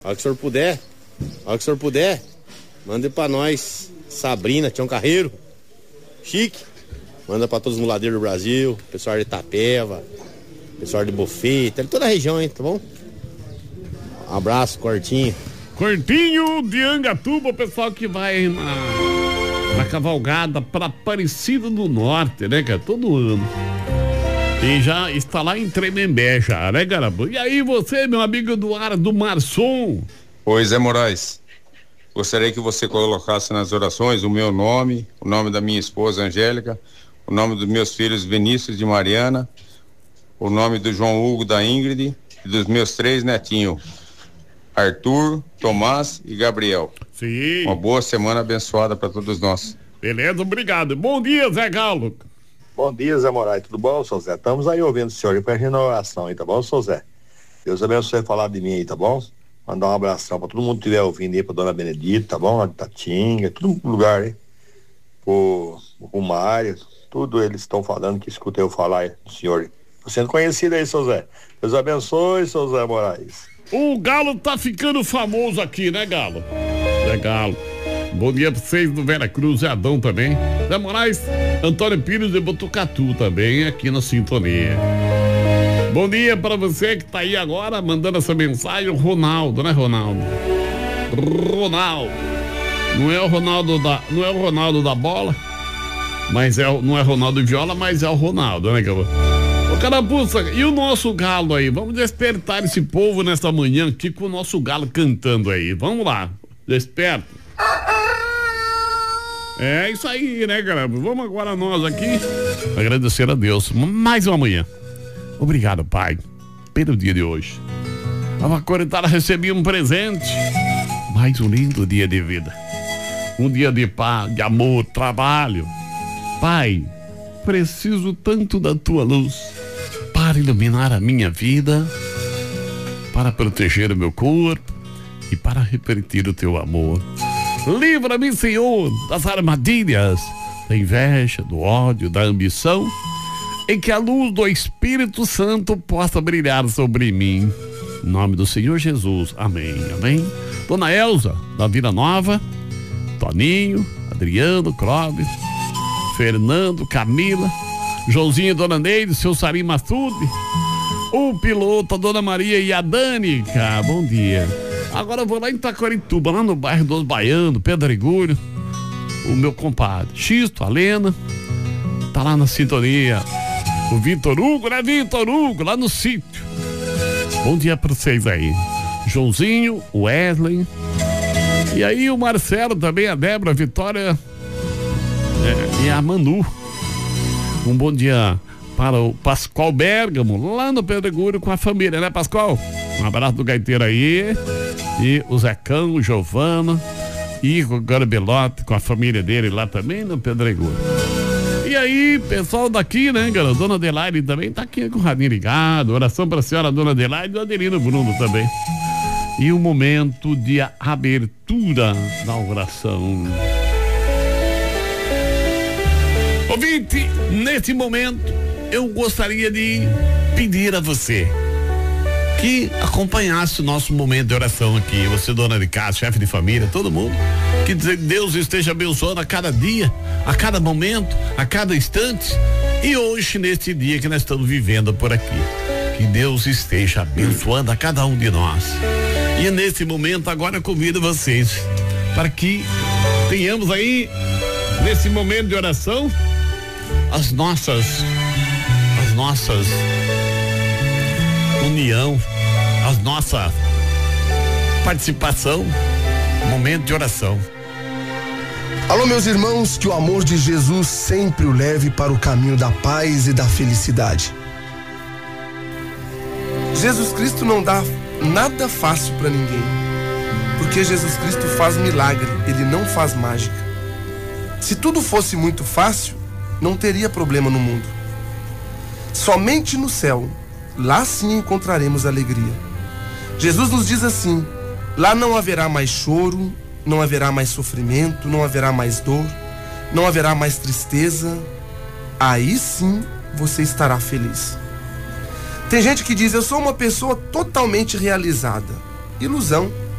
Ao que o senhor puder, mande pra nós, Sabrina, Tião Carreiro, Chique, manda pra todos os muladeiros do Brasil, pessoal de Itapeva, pessoal de Bofeta, toda a região, hein, tá bom? Um abraço, Cortinho. Cortinho de Angatuba, o pessoal que vai na cavalgada pra Aparecida do Norte, né, cara? Todo ano. E já está lá em Tremembé já, né, Garabu? E aí você, meu amigo Eduardo Marçom? Oi, Zé Moraes. Gostaria que você colocasse nas orações o meu nome, o nome da minha esposa Angélica, o nome dos meus filhos Vinícius e Mariana, o nome do João Hugo, da Ingrid e dos meus 3 netinhos, Arthur, Tomás e Gabriel. Sim. Uma boa semana abençoada para todos nós. Beleza, obrigado. Bom dia, Zé Galo. Bom dia, Zé Moraes, tudo bom, seu Zé? Estamos aí ouvindo o senhor e pedindo oração aí, tá bom, seu Zé? Deus abençoe falar de mim aí, tá bom? Mandar um abração pra todo mundo que estiver ouvindo aí, pra Dona Benedita, tá bom? Lá de Tatinga, todo lugar aí. O Mário, tudo eles estão falando, que escutei eu falar aí do senhor. Tô sendo conhecido aí, seu Zé. Deus abençoe, seu Zé Moraes. O Galo tá ficando famoso aqui, né, Galo? É Galo. Bom dia pra vocês do Vera Cruz e Adão também. Zé Moraes, Antônio Pires de Botucatu também aqui na sintonia. Bom dia pra você que tá aí agora mandando essa mensagem, o Ronaldo, né, Ronaldo? Ronaldo. Não é o Ronaldo da bola, mas não é Ronaldo Viola, mas é o Ronaldo, né, cara? Ô, Carapuça, e o nosso galo aí? Vamos despertar esse povo nessa manhã aqui com o nosso galo cantando aí. Vamos lá, desperta. É isso aí, né, cara? Vamos agora nós aqui agradecer a Deus mais uma manhã. Obrigado, Pai, pelo dia de hoje. A Vacoritara recebia um presente, mais um lindo dia de vida. Um dia de paz, de amor, trabalho. Pai, preciso tanto da tua luz para iluminar a minha vida, para proteger o meu corpo e para repetir o teu amor. Livra-me, Senhor, das armadilhas, da inveja, do ódio, da ambição, e que a luz do Espírito Santo possa brilhar sobre mim. Em nome do Senhor Jesus. Amém. Amém. Dona Elza, da Vila Nova, Toninho, Adriano, Clóvis, Fernando, Camila, Joãozinho e Dona Neide, seu Sarim Massude, o piloto, a Dona Maria e a Danica. Bom dia. Agora eu vou lá em Taquarituba, lá no bairro dos Baianos, Pedregulho, o meu compadre Xisto, a Lena, tá lá na sintonia. O Vitor Hugo, né, Vitor Hugo, lá no sítio. Bom dia pra vocês aí. Joãozinho, o Wesley. E aí o Marcelo também, a Débora, a Vitória e a Manu. Um bom dia para o Pascoal Bergamo, lá no Pedregulho com a família, né, Pascoal? Um abraço do gaiteiro aí. E o Zecão, o Giovana e o Garbelote com a família dele lá também no Pedregulho. E aí, pessoal daqui, né, galera? Dona Adelaide também tá aqui com o radinho ligado. Oração pra senhora Dona Adelaide e o Adelino Bruno também. E o momento de abertura da oração. Ouvinte, nesse momento, eu gostaria de pedir a você que acompanhasse o nosso momento de oração aqui. Você, dona de casa, chefe de família, todo mundo. Que Deus esteja abençoando a cada dia, a cada momento, a cada instante. E hoje, neste dia que nós estamos vivendo por aqui. Que Deus esteja abençoando a cada um de nós. E nesse momento, agora eu convido vocês para que tenhamos aí, nesse momento de oração, as nossas união, a nossa participação, momento de oração. Alô, meus irmãos, que o amor de Jesus sempre o leve para o caminho da paz e da felicidade. Jesus Cristo não dá nada fácil para ninguém, porque Jesus Cristo faz milagre, ele não faz mágica. Se tudo fosse muito fácil, não teria problema no mundo. Somente no céu, lá sim encontraremos alegria. Jesus nos diz assim: lá não haverá mais choro, não haverá mais sofrimento, não haverá mais dor, não haverá mais tristeza. Aí sim você estará feliz. Tem gente que diz: eu sou uma pessoa totalmente realizada. Ilusão.